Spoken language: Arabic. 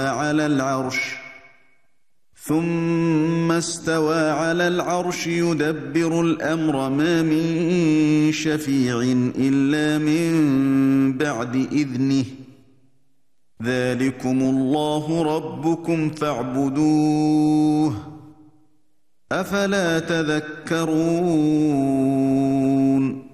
على العرش ثم استوى على العرش يدبر الأمر ما من شفيع إلا من بعد إذنه ذلكم الله ربكم فاعبدوه أفلا تذكرون